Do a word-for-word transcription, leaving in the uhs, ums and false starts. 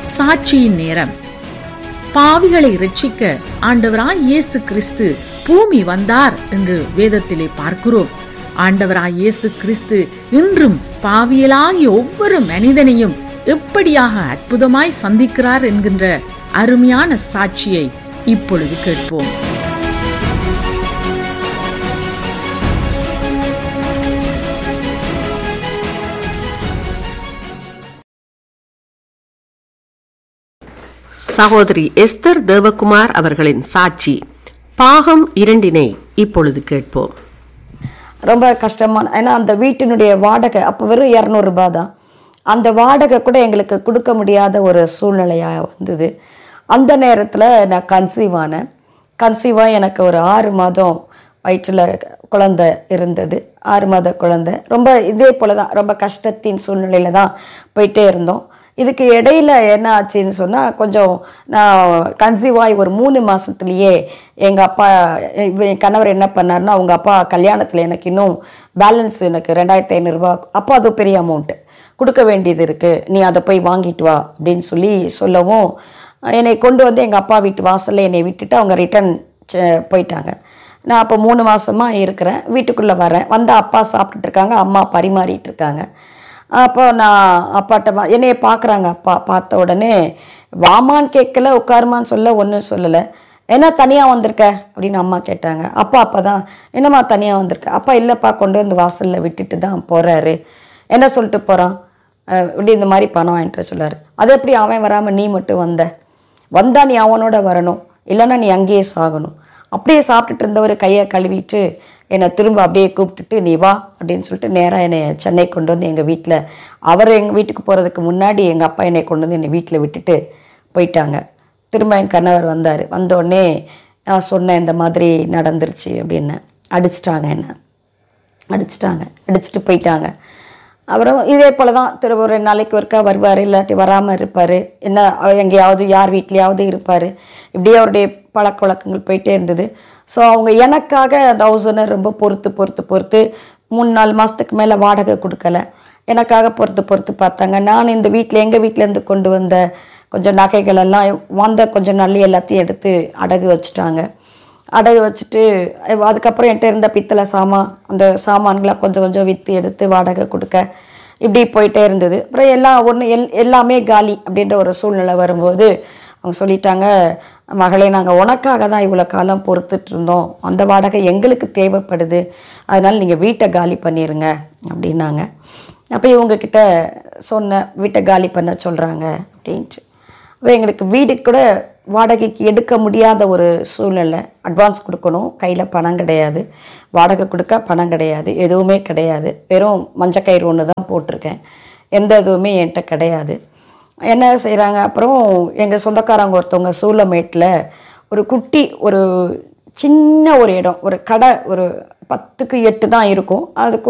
சாட்சியின் நேரம். பாவிகளை இரட்சிக்க ஆண்டவராய் இயேசு கிறிஸ்து பூமி வந்தார் என்று வேதத்திலே பார்க்கிறோம். ஆண்டவராய் இயேசு கிறிஸ்து இன்றும் பாவியலாகிய ஒவ்வொரு மனிதனையும் எப்படியாக அற்புதமாய் சந்திக்கிறார் என்கின்ற அருமையான சாட்சியை இப்பொழுது கேட்போம். சகோதரி எஸ்தர் தேவகுமார் அவர்களின் சாட்சி பாகம் இரண்டினை இப்பொழுது கேட்போம். ரொம்ப கஷ்டமான, ஏன்னா அந்த வீட்டினுடைய வாடகை அப்போ வெறும் இரநூறுபா தான். அந்த வாடகை கூட எங்களுக்கு கொடுக்க முடியாத ஒரு சூழ்நிலையாக வந்தது. அந்த நேரத்தில் நான் கன்சீவ் ஆனேன். கன்சீவாக எனக்கு ஒரு ஆறு மாதம் வயிற்றில் குழந்தை இருந்தது. ஆறு மாத குழந்தை. ரொம்ப இதே போல் தான், ரொம்ப கஷ்டத்தின் சூழ்நிலையில் தான் போயிட்டே இருந்தோம். இதுக்கு இடையில் என்ன ஆச்சுன்னு சொன்னால், கொஞ்சம் நான் கன்சீவ் ஆகி ஒரு மூணு மாதத்துலேயே எங்கள் அப்பா என் கணவர் என்ன பண்ணார்னா, அவங்க அப்பா கல்யாணத்தில் எனக்கு இன்னும் பேலன்ஸ் எனக்கு ரெண்டாயிரத்தி ஐநூறுரூவா, அப்போ அது பெரிய அமௌண்ட்டு கொடுக்க வேண்டியது இருக்குது, நீ அதை போய் வாங்கிட்டு வா அப்படின்னு சொல்லி சொல்லவும், என்னை கொண்டு வந்து எங்கள் அப்பா வீட்டு வாசலில் என்னை விட்டுட்டு அவங்க ரிட்டன் போயிட்டாங்க. நான் அப்போ மூணு மாதமாக இருக்கிறேன். வீட்டுக்குள்ளே வரேன். வந்து அப்பா சாப்பிட்டுட்டு இருக்காங்க, அம்மா பரிமாறிட்டு இருக்காங்க. அப்போ நான் அப்பாட்ட என்னையை பார்க்குறாங்க. அப்பா பார்த்த உடனே வாமான்னு கேட்கல, உட்காருமான்னு சொல்ல, ஒன்றும் சொல்லலை. என்ன தனியாக வந்திருக்க அப்படின்னு அம்மா கேட்டாங்க. அப்பா அப்போ தான், என்னம்மா தனியாக வந்திருக்க? அப்பா இல்லைப்பா, கொண்டு வந்து வாசலில் விட்டுட்டு தான் போகிறாரு. என்ன சொல்லிட்டு போகிறான்? இப்படி இந்த மாதிரி பணம் வாங்கிட்டு சொல்லார். அது எப்படி அவன் வராமல் நீ மட்டும் வந்த? வந்தா நீ அவனோட வரணும், இல்லைன்னா நீ அங்கேயே சாகணும். அப்படியே சாப்பிட்டுட்டு இருந்தவர் கையை கழுவிட்டு என்னை திரும்ப அப்படியே கூப்பிட்டுட்டு நீ வா அப்படின்னு சொல்லிட்டு நேராக என்னை சென்னை கொண்டு வந்து எங்கள் வீட்டில், அவர் எங்கள் வீட்டுக்கு போகிறதுக்கு முன்னாடி எங்கள் அப்பா என்னை கொண்டு வந்து என்னை வீட்டில் விட்டுட்டு போயிட்டாங்க. திரும்ப என் கணவர் வந்தார். வந்தோடனே நான் சொன்னேன், இந்த மாதிரி நடந்துருச்சு அப்படின்னு. அடிச்சிட்டாங்க, என்ன அடிச்சிட்டாங்க, அடிச்சுட்டு போயிட்டாங்க. அப்புறம் இதே போல் தான் திரும்ப ஒரு நாளைக்கு ஒருக்கா வருவார், இல்லாட்டி வராமல் இருப்பார், என்ன எங்கேயாவது யார் வீட்லையாவது இருப்பார். இப்படியே அவருடைய பழக்க வழக்கங்கள் போயிட்டே இருந்தது. ஸோ அவங்க எனக்காக அந்த ஹவுஸனர் ரொம்ப பொறுத்து பொறுத்து பொறுத்து மூணு நாலு மாதத்துக்கு மேலே வாடகை கொடுக்கல. எனக்காக பொறுத்து பொறுத்து பார்த்தாங்க. நான் இந்த வீட்டில் எங்கள் வீட்டிலேருந்து கொண்டு வந்த கொஞ்சம் நகைகளெல்லாம் வந்த கொஞ்சம் நல்லி எல்லாத்தையும் எடுத்து அடகு வச்சுட்டாங்க. அடகு வச்சுட்டு அதுக்கப்புறம் என்கிட்ட இருந்த பித்தளை சாமான், அந்த சாமான்களை கொஞ்சம் கொஞ்சம் விற்று எடுத்து வாடகை கொடுக்க, இப்படி போயிட்டே இருந்தது. அப்புறம் எல்லாம் ஒன்று எல் எல்லாமே காலி அப்படின்ற ஒரு சூழ்நிலை வரும்போது அவங்க சொல்லிட்டாங்க, மகளே நாங்கள் உனக்காக தான் இவ்வளோ காலம் பொறுத்துட்டு இருந்தோம், அந்த வாடகை எங்களுக்கு தேவைப்படுது, அதனால் நீங்கள் வீட்டை காலி பண்ணிடுங்க அப்படின்னாங்க. அப்போ இவங்கக்கிட்ட சொன்ன, வீட்டை காலி பண்ண சொல்கிறாங்க அப்படின்ட்டு. அப்போ எங்களுக்கு வீடு கூட வாடகைக்கு எடுக்க முடியாத ஒரு சூழ்நிலை. அட்வான்ஸ் கொடுக்கணும், கையில் பணம் கிடையாது, வாடகை கொடுக்க பணம் கிடையாது, எதுவுமே கிடையாது. வெறும் மஞ்சக்கயிறு ஒன்று தான் போட்டிருக்கேன், எந்த இதுவுமே என்கிட்ட கிடையாது. என்ன செய்கிறாங்க, அப்புறம் எங்கள் சொந்தக்காரங்க ஒருத்தவங்க சூலமேட்டில் ஒரு குட்டி ஒரு சின்ன ஒரு இடம், ஒரு கடை, ஒரு பத்துக்கு எட்டு தான் இருக்கும், அதுக்கு